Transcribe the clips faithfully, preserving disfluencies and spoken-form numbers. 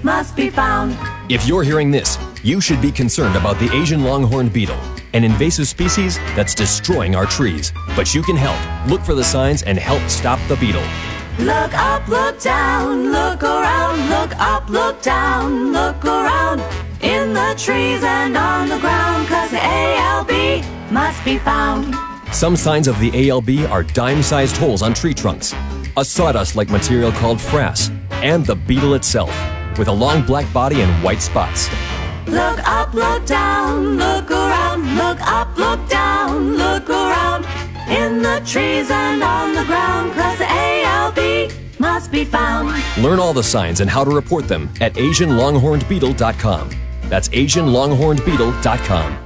must be found. If you're hearing this, you should be concerned about the Asian longhorn beetle, an invasive species that's destroying our trees. But you can help. Look for the signs and help stop the beetle. Look up, look down, look around, look up, look down, look around, in the trees and on the ground, 'cause the A L B must be found. Some signs of the A L B are dime-sized holes on tree trunks, a sawdust-like material called frass, and the beetle itself, with a long black body and white spots. Look up, look down, look around, look up, look down, look around, in the trees and on the ground, 'cause the A L B must be found. Learn all the signs and how to report them at asian longhorned beetle dot com. That's asian longhorned beetle dot com.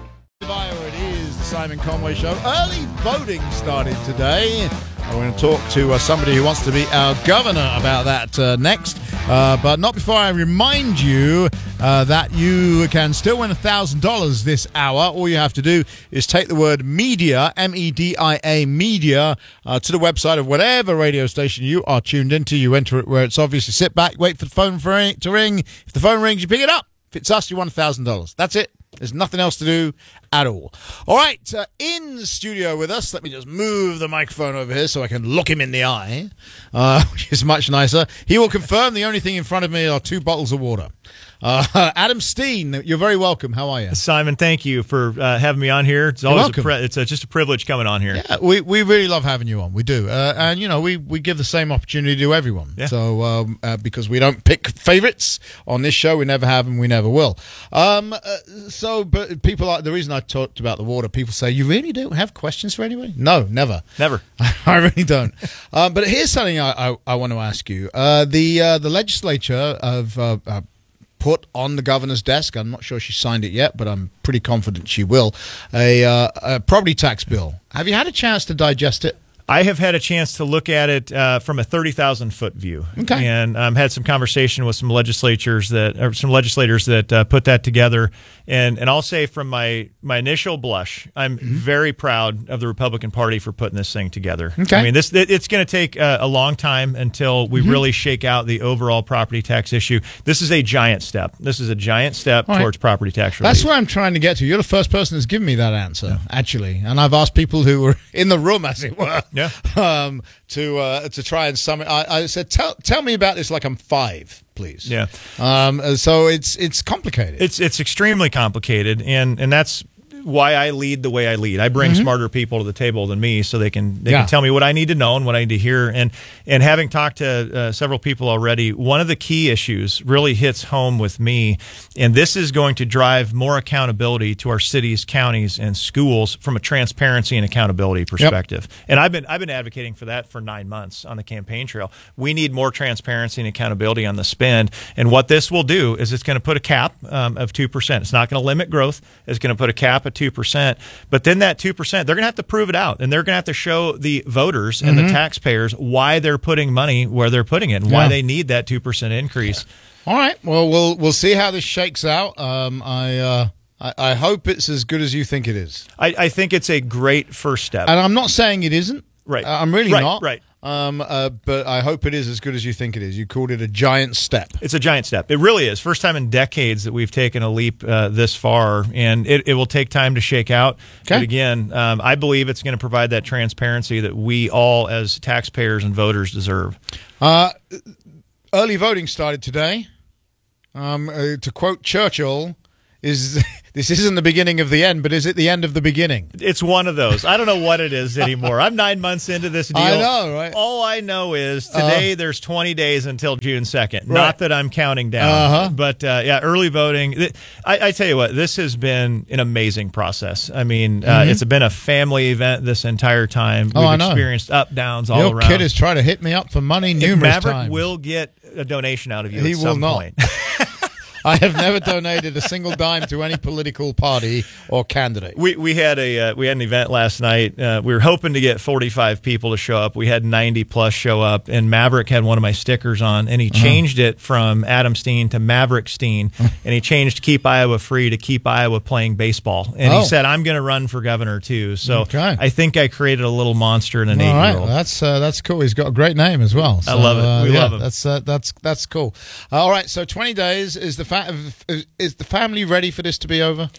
It is the Simon Conway Show. Early voting started today. I'm going to talk to uh, somebody who wants to be our governor about that uh, next. Uh, but not before I remind you uh, that you can still win one thousand dollars this hour. All you have to do is take the word media, M E D I A, media, uh, to the website of whatever radio station you are tuned into. You enter it where it's obviously. Sit back, wait for the phone for it to ring. If the phone rings, you pick it up. If it's us, you won one thousand dollars. That's it. There's nothing else to do at all. All right, uh, in the studio with us, let me just move the microphone over here so I can look him in the eye, uh, which is much nicer. He will confirm the only thing in front of me are two bottles of water. Uh, Adam Steen, you're very welcome. How are you? Simon, thank you for uh, having me on here. It's always a pri- it's a, just a privilege coming on here. Yeah, we, we really love having you on. We do. Uh, and, you know, we, we give the same opportunity to everyone. Yeah. So, um, uh, because we don't pick favorites on this show, we never have and we never will. Um, uh, so, but people like, the reason I talked about the water, people say, you really don't have questions for anybody? No, never. Never. I really don't. um, but here's something I, I, I want to ask you. Uh, the, uh, the legislature of, uh, uh, put on the governor's desk, I'm not sure she signed it yet, but I'm pretty confident she will, a, uh, a property tax bill. Have you had a chance to digest it? I have had a chance to look at it uh, from a thirty thousand foot view, okay. and um, had some conversation with some legislatures that, or some legislators that uh, put that together. And and I'll say from my my initial blush, I'm mm-hmm. very proud of the Republican Party for putting this thing together. Okay. I mean, this it, it's going to take uh, a long time until we mm-hmm. really shake out the overall property tax issue. This is a giant step. This is a giant step right. towards property tax relief. That's where I'm trying to get to. You're the first person that's given me that answer, yeah. actually, and I've asked people who were in the room, as it were. Yeah. Um, to uh, to try and sum it. I, I said, tell tell me about this like I'm five, please. Yeah. Um. So it's it's complicated. It's it's extremely complicated, and and that's why I lead the way I lead. I bring mm-hmm. smarter people to the table than me, so they can they yeah. can tell me what I need to know and what I need to hear. And and having talked to uh, several people already, one of the key issues really hits home with me, and this is going to drive more accountability to our cities, counties, and schools from a transparency and accountability perspective. Yep. And I've been I've been advocating for that for nine months on the campaign trail. We need more transparency and accountability on the spend. And what this will do is it's going to put a cap um, of two percent. It's not going to limit growth. It's going to put a cap of two percent. But then that two percent, they're going to have to prove it out, and they're going to have to show the voters and mm-hmm. the taxpayers why they're putting money where they're putting it and yeah. why they need that two percent increase. All right. Well, we'll we'll see how this shakes out. Um, I, uh, I I hope it's as good as you think it is. I, I think it's a great first step. And I'm not saying it isn't. Right. Uh, I'm really right, not. Right. Um, uh, but I hope it is as good as you think it is. You called it a giant step. It's a giant step. It really is. First time in decades that we've taken a leap uh, this far, and it, it will take time to shake out. Okay. But again, um, I believe it's going to provide that transparency that we all as taxpayers and voters deserve. Uh, early voting started today. Um, uh, to quote Churchill, is this isn't the beginning of the end, but is it the end of the beginning? It's one of those. I don't know what it is anymore. I'm nine months into this deal. I know, right? All I know is today uh, there's twenty days until June second. Right. Not that I'm counting down, uh-huh. but uh, yeah, early voting. I, I tell you what, this has been an amazing process. I mean, uh, mm-hmm. it's been a family event this entire time. Oh, We've I know. experienced up, downs all Your around. kid is trying to hit me up for money numerous Maverick times. will get a donation out of you he at will some not. point. I have never donated a single dime to any political party or candidate. We we had a uh, we had an event last night. Uh, we were hoping to get forty-five people to show up. We had ninety plus show up, and Maverick had one of my stickers on, and he uh-huh. changed it from Adam Steen to Maverick Steen, and he changed "Keep Iowa Free" to "Keep Iowa Playing Baseball." And oh. he said, "I'm going to run for governor too." So okay. I think I created a little monster in an All eight-year-old. right, well, that's uh, that's cool. He's got a great name as well. So, I love it. We uh, yeah, love him. That's uh, that's that's cool. All right, so twenty days is the fa- is the family ready for this to be over?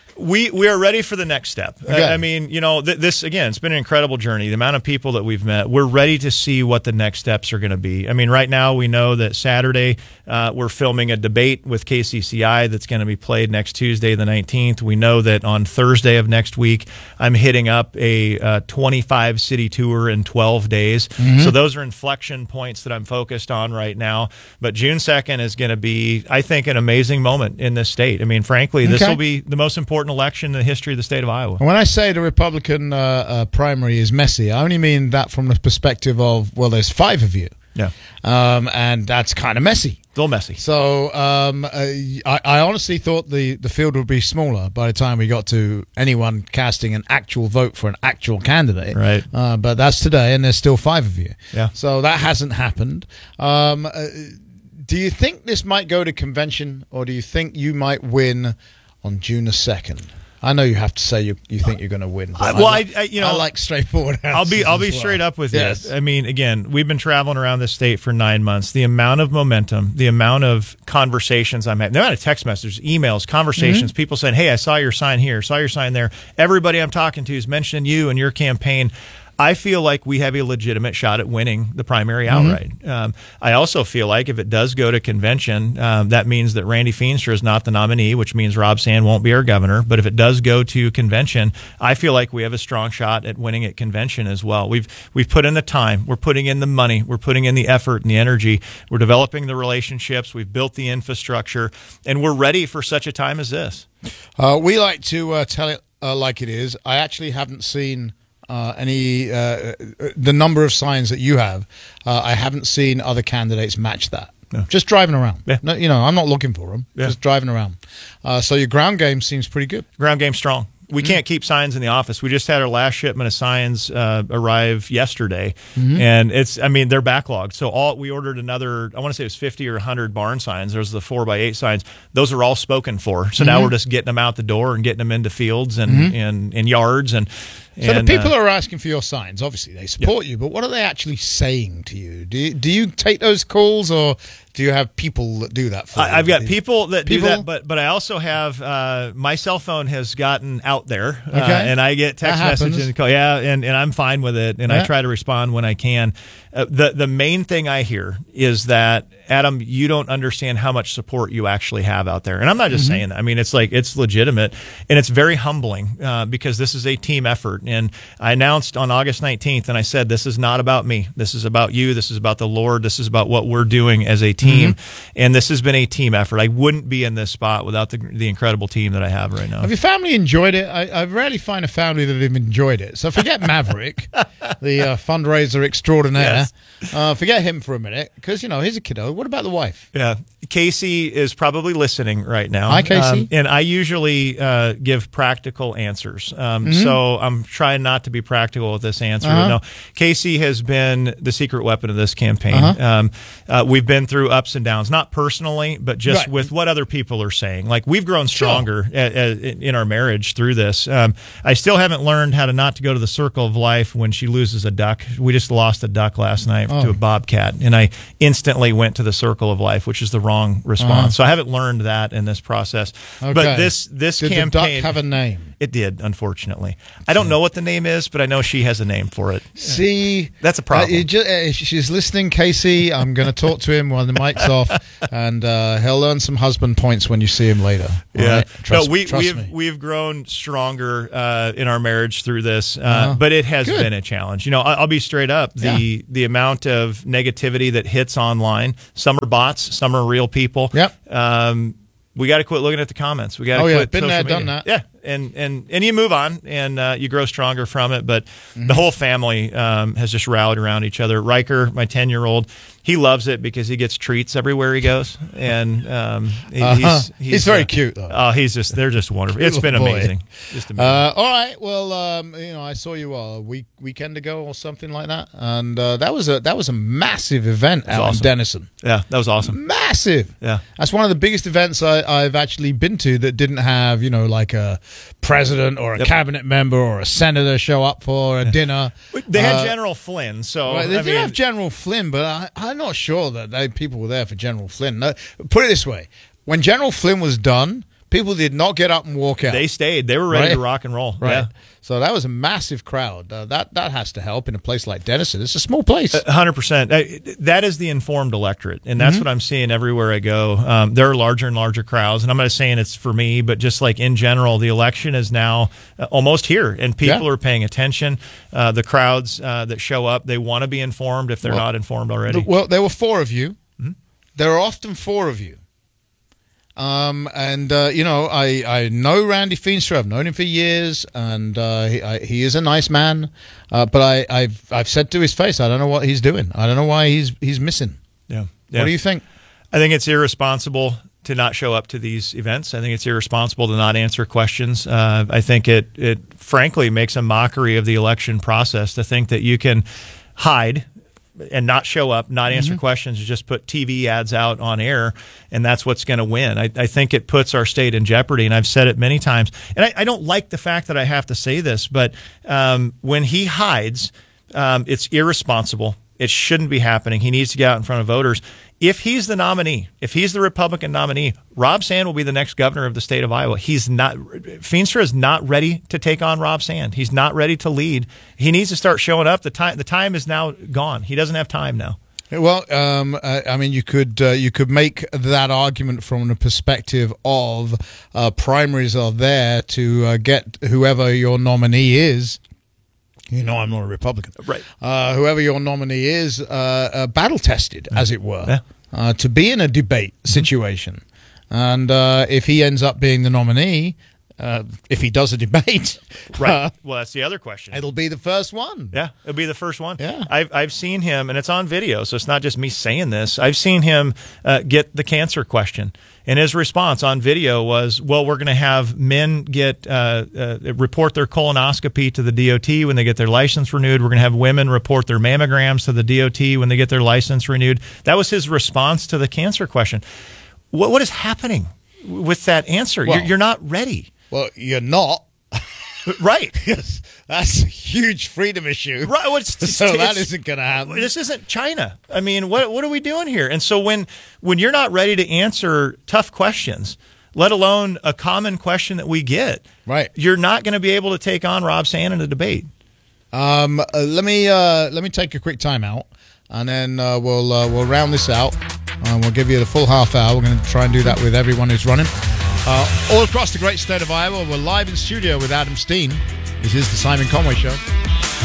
We we are ready for the next step. Okay. I, I mean, you know, th- this again, it's been an incredible journey. The amount of people that we've met, we're ready to see what the next steps are going to be. I mean, right now we know that Saturday uh, we're filming a debate with K C C I that's going to be played next Tuesday, the nineteenth. We know that on Thursday of next week, I'm hitting up a uh, twenty-five city tour in twelve days. Mm-hmm. So those are inflection points that I'm focused on right now. But June second is going to be, I think, an amazing moment in this state. I mean, frankly, this okay. will be the most important election in the history of the state of Iowa. When I say the Republican uh, uh, primary is messy, I only mean that from the perspective of, well, there's five of you. Yeah. Um, and that's kind of messy. A little messy. So um, uh, I, I honestly thought the, the field would be smaller by the time we got to anyone casting an actual vote for an actual candidate. Right. Uh, but that's today, and there's still five of you. Yeah. So that hasn't happened. Um, uh, do you think this might go to convention, or do you think you might win on June the second? I know you have to say you you think you're going to win. I, well, I, I, you know, I like straightforward answers. I'll be I'll be as well. straight up with yes. you. I mean, again, we've been traveling around this state for nine months. The amount of momentum, the amount of conversations I'm having, the amount of text messages, emails, conversations, mm-hmm. people saying, "Hey, I saw your sign here, saw your sign there." Everybody I'm talking to is mentioning you and your campaign. I feel like we have a legitimate shot at winning the primary outright. Mm-hmm. Um, I also feel like if it does go to convention, um, that means that Randy Feenstra is not the nominee, which means Rob Sand won't be our governor. But if it does go to convention, I feel like we have a strong shot at winning at convention as well. We've we've put in the time, we're putting in the money, we're putting in the effort and the energy, we're developing the relationships, we've built the infrastructure, and we're ready for such a time as this. Uh, we like to uh, tell it uh, like it is. I actually haven't seen Uh, any uh, the number of signs that you have. uh, I haven't seen other candidates match that. No. Just driving around. Yeah. No, you know, I'm not looking for them. Yeah. Just driving around. Uh, so your ground game seems pretty good. Ground game strong. We can't keep signs in the office. We just had our last shipment of signs uh, arrive yesterday, mm-hmm. and it's, I mean, they're backlogged. So all we ordered another, I want to say it was fifty or one hundred barn signs. There's the four by eight signs. Those are all spoken for. So mm-hmm. now we're just getting them out the door and getting them into fields and, mm-hmm. and, and yards. And, so and, the people uh, are asking for your signs. Obviously, they support yeah. you, but what are they actually saying to you? Do you, do you take those calls, or do you have people that do that for you? I've got people that people? do that, but but I also have uh, my cell phone has gotten out there, okay. uh, and I get text messages and call, yeah, and, and I'm fine with it, and yeah. I try to respond when I can. Uh, the the main thing I hear is that, Adam, you don't understand how much support you actually have out there, and I'm not just mm-hmm. saying that. I mean, it's like it's legitimate, and it's very humbling uh, because this is a team effort. And I announced on August nineteenth, and I said, this is not about me. This is about you. This is about the Lord. This is about what we're doing as a team, mm-hmm. and this has been a team effort. I wouldn't be in this spot without the the incredible team that I have right now. Have your family enjoyed it? I, I rarely find a family that have enjoyed it. So forget Maverick, the uh, fundraiser extraordinaire. Yes. Uh, forget him for a minute, because, you know, he's a kiddo. What about the wife? Yeah. Casey is probably listening right now. Hi, Casey. Um, and I usually uh, give practical answers. Um, mm-hmm. So I'm trying not to be practical with this answer. Uh-huh. No, Casey has been the secret weapon of this campaign. Uh-huh. Um, uh, we've been through ups and downs, not personally, but just right. with what other people are saying. Like, we've grown stronger sure. a, a, in our marriage through this. Um, I still haven't learned how to not to go to the circle of life when she loses a duck. We just lost a duck last night oh. to a bobcat, and I instantly went to the circle of life, which is the wrong response. Uh-huh. So I haven't learned that in this process. Okay. But this this Did campaign, the duck have a name? It did, unfortunately. I don't know what the name is, but I know she has a name for it. See, that's a problem. Uh, just, uh, she's listening, Casey. I'm going to talk to him while the mic's off, and uh, he'll earn some husband points when you see him later. Yeah, right? Trust, no, we trust we've me. we've grown stronger uh, in our marriage through this, uh, uh-huh. but it has Good. been a challenge. You know, I'll be straight up. The yeah. the amount of negativity that hits online. Some are bots, some are real people. Yep. Um, we got to quit looking at the comments. We got to oh, quit. yeah, been social there, media. done that. Yeah, and and and you move on, and uh, you grow stronger from it. But mm-hmm. the whole family um, has just rallied around each other. Riker, my ten-year-old, he loves it because he gets treats everywhere he goes, and um, he, uh-huh. he's, he's he's very uh, cute though. Oh, he's just they're just wonderful. It's been Boy. amazing. Just amazing. Uh, all right. Well, um, you know, I saw you uh, a week weekend ago or something like that, and uh, that was a that was a massive event out awesome. in Denison. Yeah, that was awesome. Massive. Yeah, that's one of the biggest events I, I've actually been to that didn't have, you know, like a president or a Yep. cabinet member or a senator show up for a dinner. they had Uh, General Flynn, so Right, they I did mean, have General Flynn, but I, I'm not sure that they, people were there for General Flynn. No, put it this way: when General Flynn was done, people did not get up and walk out. they stayed. They were ready Right. to rock and roll. Right. Yeah. So that was a massive crowd. Uh, that that has to help in a place like Denison. It's a small place. one hundred percent. That is the informed electorate, and that's Mm-hmm. what I'm seeing everywhere I go. Um, there are larger and larger crowds, and I'm not saying it's for me, but just like in general, the election is now uh, almost here, and people Yeah. are paying attention. Uh, the crowds uh, that show up, they want to be informed if they're Well, not informed already. Well, there were four of you. Mm-hmm. There are often four of you. Um, and, uh, you know, I, I know Randy Feenstra. I've known him for years, and uh, he, I, he is a nice man. Uh, but I, I've, I've said to his face, I don't know what he's doing. I don't know why he's he's missing. Yeah. yeah. What do you think? I think it's irresponsible to not show up to these events. I think it's irresponsible to not answer questions. Uh, I think it, it frankly makes a mockery of the election process to think that you can hide and not show up, not answer mm-hmm. questions, just put T V ads out on air, and that's what's going to win. I, I think it puts our state in jeopardy, and I've said it many times. And I, I don't like the fact that I have to say this, but um, when he hides, um, it's irresponsible. It shouldn't be happening. He needs to get out in front of voters. If he's the nominee, if he's the Republican nominee, Rob Sand will be the next governor of the state of Iowa. He's not. Feenstra is not ready to take on Rob Sand. He's not ready to lead. He needs to start showing up. The time, the time is now gone. He doesn't have time now. Well, um, I, I mean, you could uh, you could make that argument from the perspective of uh, primaries are there to uh, get whoever your nominee is. You know, I'm not a Republican. Right. Uh, whoever your nominee is, uh, uh, battle tested, as it were, Yeah. uh, to be in a debate situation. Mm-hmm. And uh, if he ends up being the nominee, uh, if he does a debate, Right. uh, Well, that's the other question. it'll be the first one. Yeah, it'll be the first one. Yeah. I've I've seen him, and it's on video, so it's not just me saying this. I've seen him uh, get the cancer question, and his response on video was, "Well, we're going to have men get uh, uh, report their colonoscopy to the D O T when they get their license renewed. We're going to have women report their mammograms to the D O T when they get their license renewed." That was his response to the cancer question. What what is happening with that answer? Well, you're, you're not ready. Well, you're not. Right. Yes, that's a huge freedom issue. Right. Well, it's, So it's, that it's- isn't going to happen. This isn't China. I mean, what what are we doing here? And so when when you're not ready to answer tough questions, let alone a common question that we get, Right. you're not going to be able to take on Rob Sand in a debate. Um, uh, let me uh, let me take a quick time out, and then uh, we'll uh, we'll round this out, and we'll give you the full half hour. We're going to try and do that with everyone who's running. Uh, all across the great state of Iowa, we're live in studio with Adam Steen. This is the Simon Conway Show.